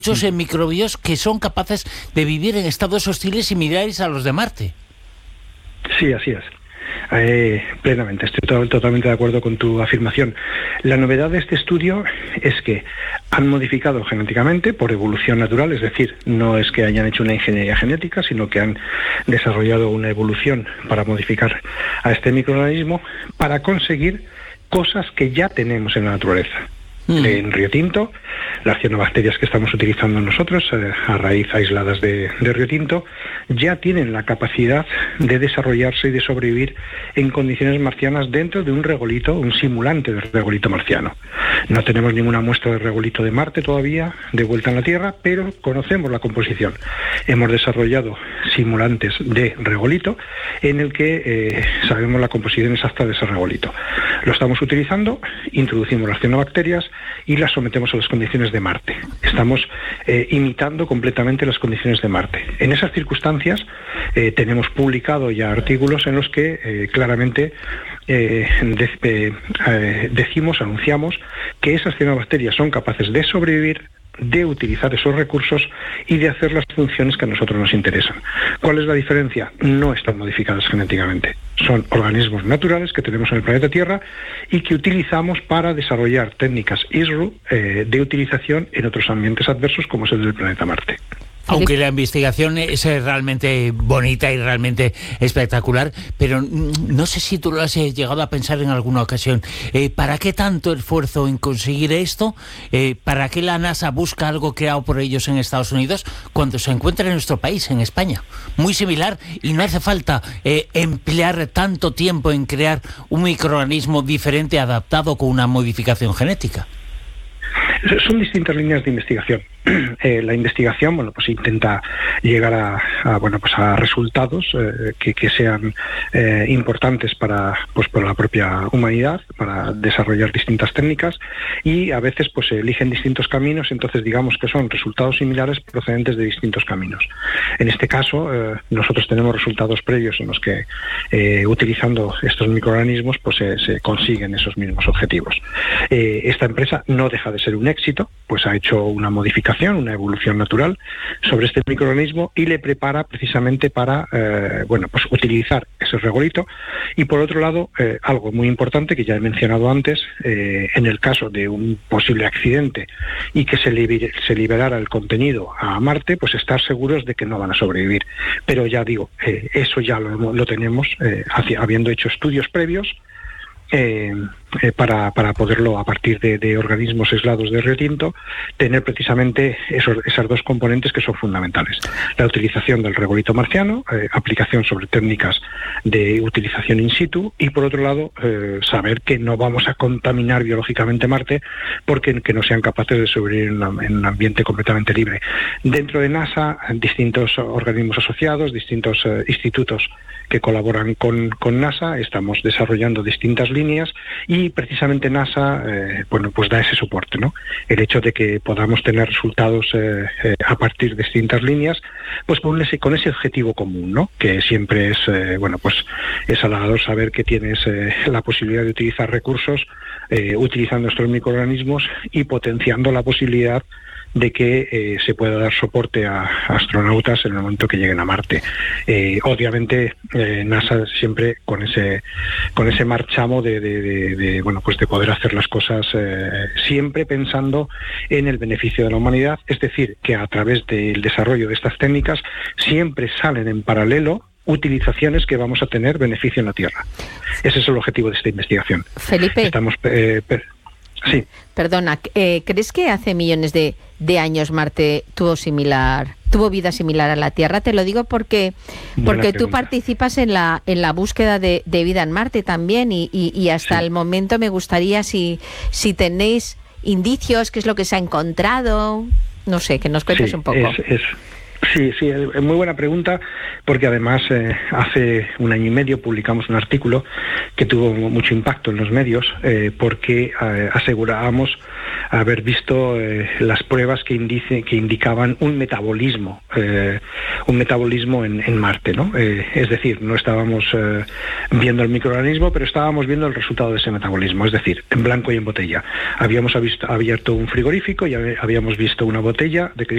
muchos microbios que son capaces de vivir en estados hostiles similares a los de Marte. Sí, así es. Plenamente, estoy totalmente de acuerdo con tu afirmación. La novedad de este estudio es que han modificado genéticamente por evolución natural, es decir, no es que hayan hecho una ingeniería genética, sino que han desarrollado una evolución para modificar a este microorganismo para conseguir cosas que ya tenemos en la naturaleza. En Río Tinto, las cianobacterias que estamos utilizando nosotros, a raíz aisladas de Río Tinto, ya tienen la capacidad de desarrollarse y de sobrevivir en condiciones marcianas dentro de un regolito, un simulante de regolito marciano. No tenemos ninguna muestra de regolito de Marte todavía, de vuelta en la Tierra, pero conocemos la composición. Hemos desarrollado simulantes de regolito en el que sabemos la composición exacta de ese regolito. Lo estamos utilizando, introducimos las cianobacterias y las sometemos a las condiciones de Marte. Estamos imitando completamente las condiciones de Marte. En esas circunstancias tenemos publicado ya artículos en los que claramente anunciamos que esas cianobacterias son capaces de sobrevivir, de utilizar esos recursos y de hacer las funciones que a nosotros nos interesan. ¿Cuál es la diferencia? No están modificadas genéticamente. Son organismos naturales que tenemos en el planeta Tierra y que utilizamos para desarrollar técnicas ISRU de utilización en otros ambientes adversos como es el del planeta Marte. Aunque la investigación es realmente bonita y realmente espectacular, pero no sé si tú lo has llegado a pensar en alguna ocasión. ¿Para qué tanto esfuerzo en conseguir esto? ¿Para qué la NASA busca algo creado por ellos en Estados Unidos cuando se encuentra en nuestro país, en España? Muy similar, y no hace falta emplear tanto tiempo en crear un microorganismo diferente adaptado con una modificación genética. Son distintas líneas de investigación. La investigación, pues intenta llegar a resultados que sean importantes para la propia humanidad, para desarrollar distintas técnicas, y a veces pues eligen distintos caminos, entonces digamos que son resultados similares procedentes de distintos caminos. En este caso, nosotros tenemos resultados previos en los que utilizando estos microorganismos pues se consiguen esos mismos objetivos. Esta empresa no deja de ser un éxito, pues ha hecho una modificación, una evolución natural sobre este microorganismo y le prepara precisamente para utilizar ese regolito. Y por otro lado, algo muy importante que ya he mencionado antes, en el caso de un posible accidente y que se liberara el contenido a Marte, pues estar seguros de que no van a sobrevivir. Pero ya digo, eso ya lo tenemos, habiendo hecho estudios previos, para poderlo, a partir de organismos aislados de Río Tinto, tener precisamente esas dos componentes que son fundamentales. La utilización del regolito marciano, aplicación sobre técnicas de utilización in situ, y por otro lado, saber que no vamos a contaminar biológicamente Marte porque que no sean capaces de sobrevivir en un ambiente completamente libre. Dentro de NASA, distintos organismos asociados, distintos institutos que colaboran con NASA, estamos desarrollando distintas líneas y precisamente NASA pues da ese soporte, ¿no? El hecho de que podamos tener resultados a partir de distintas líneas, pues con ese objetivo común, ¿no? Que siempre es es halagador saber que tienes la posibilidad de utilizar recursos utilizando estos microorganismos y potenciando la posibilidad de que se pueda dar soporte a astronautas en el momento que lleguen a Marte. Obviamente NASA siempre con ese marchamo de poder hacer las cosas siempre pensando en el beneficio de la humanidad, es decir, que a través del desarrollo de estas técnicas siempre salen en paralelo utilizaciones que vamos a tener beneficio en la Tierra. Ese es el objetivo de esta investigación. Felipe. Sí. Perdona, ¿crees que hace millones de años Marte tuvo vida similar a la Tierra? Te lo digo porque tú participas en la búsqueda de vida en Marte también y hasta el momento me gustaría si tenéis indicios, qué es lo que se ha encontrado, no sé, que nos cuentes un poco. Sí, es muy buena pregunta, porque además hace 1 año y medio publicamos un artículo que tuvo mucho impacto en los medios, porque asegurábamos haber visto las pruebas que indicaban un metabolismo en Marte, ¿no? Es decir, no estábamos viendo el microorganismo, pero estábamos viendo el resultado de ese metabolismo, es decir, en blanco y en botella. Habíamos abierto un frigorífico y habíamos visto una botella de cristal